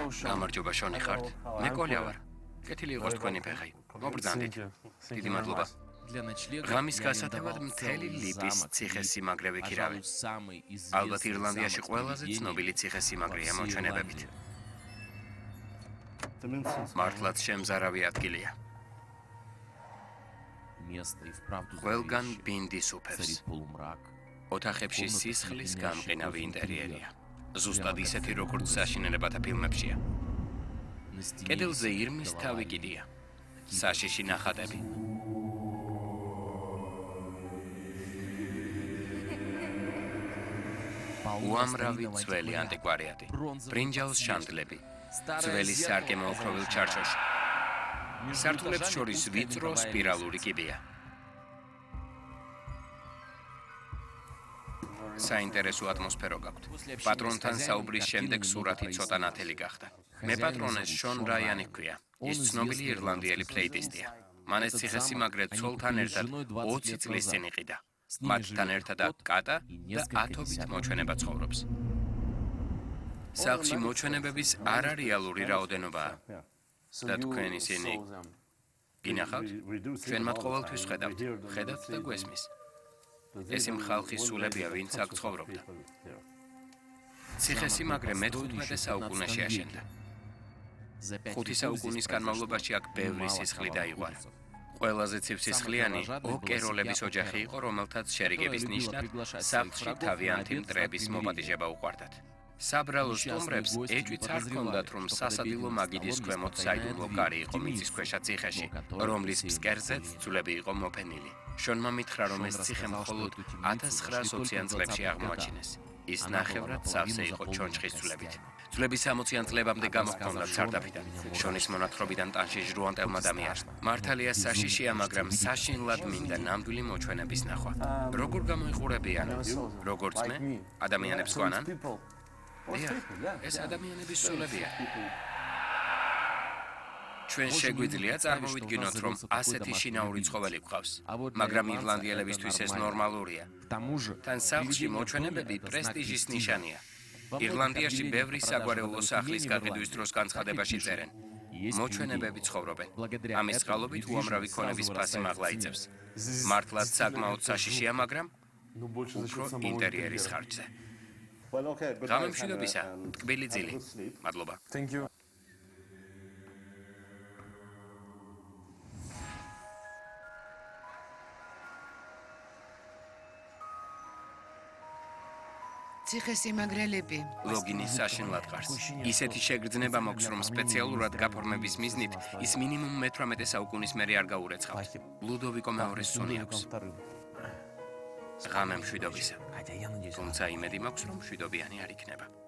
გამარჯობა შონი ხართ? მე კოლია ვარ. კეთილი იყოს თქვენი ფეხი. მობრძანდით. დიდი მადლობა. ღამის გასათევად მთელი ლიპის ციხე-სიმაგრე ვიქირავე. ალბათ ირლანდიაში ყველაზე ცნობილი ციხე-სიმაგრეა მოჩვენებებით. მართლაც შემზარავი ადგილია. ყველგან ბინდის უფევს. ოთახებში სისხლის გამყინავი ინტერიერია. ზუსტად ისეთი, როგორც საშინელებათა ფილმებშია. კედელზე ირმის თავი კიდია. საშიში ნახატები. უამრავი ძველი ანტიკვარიატი. ბრინჯაოს შანდლები. ძველი სარკე მოოქროვილ ჩარჩოში. სართულებს შორის ვიწრო სპირალური კიბეა. საინტერესო ატმოსფერო გაქვთ. პატრონთან საუბრის შემდეგ სურათი ცოტა ნათელი გახდა. მე პატრონეს შონ რაიანი ჰქვია. ის ცნობილი ირლანდიელი ფლეიტისტია. მან ეს ციხე-სიმაგრე ცოლთან ერთად 20 წლის წინ იყიდა. მათთან ერთად აქ კატა და ათობით მოჩვენება ცხოვრობს. სახლში მოჩვენებების არარეალური რაოდენობაა. და თქვენ ისინი გინახავთ? ჩვენ მათ ყოველთვის ვხედავთ. ხედავთ და გვესმის. ეს იმ ხალხის სულებია, ვინც აქ ცხოვრობდა. ციხე-სიმაგრე მე-15 საუკუნეში აშენდა. 5 საუკუნის განმავლობაში აქ ბევრი სისხლი დაიღვარა. ყველაზე ცივსისხლიანი ოკეროლების ოჯახი იყო, რომელთაც შერიგების ნიშნად სახლში თავიანთი მტრების მოპატიჟება უყვარდათ. საბრალო სტუმრებს ეჭვიც არ ჰქონდათ, რომ სასადილო მაგიდის ქვემოთ საიდუმლო კარი იყო მიწისქვეშა ციხეში, რომლის ფსკერზეც ძვლები იყო მოფენილი. შონმა მითხრა, რომ ეს ციხე მხოლოდ 1920-იან წლებში აღმოაჩინეს. ის ნახევრად სავსე იყო ჩონჩხის ძვლებით. ძვლები 60-იან წლებამდე გამოჰქონდათ სარდაფიდან. შონის მონათხრობიდან ტანში ჟრუანტელმა დამიარსა. მართალია საშიშია, მაგრამ საშინლად მინდა ნამდვილი მოჩვენების ნახვა. როგორ გამოიყურებიან? როგორც მე, ადამიანებს გვანან? დიახ, ეს ადამიანების სულებია. ჩვენ შეგვიძლია წარმოვიდგინოთ, რომ ასეთი შინაური ცხოველი გვყავს, მაგრამ ირლანდიელებისთვის ეს ნორმალურია. თან სახლში მოჩვენებები პრესტიჟის ნიშანია. ირლანდიაში ბევრი საგვარეულო სახლის გაყიდვის დროს განცხადებაში წერენ. მოჩვენებები ცხოვრობენ. ამის წყალობით უამრავი ქონების ფასი მაღლა იწევს. მართლაც საკმაოდ საშიშია, მაგრამ უფრო ინტერიერის ხარჯზე. გამემშვიდობისა, ტკბილი ძილი. მადლობა. ციხე-სიმაგრელები ლოგინის საშინლად ყარს. ისეთი შეგრძნება მოქვს, რომ სპეციალურად გაფორმების მიზნით ის მინიმუმ მე-18 საუკუნის მერე არ გაურეცხავთ. ლუდოვიკო მეორის სუნი აქვს. ღამემშვიდობისა. თუმცა იმედი მაქვს, რომ მშვიდობიანი არ იქნება.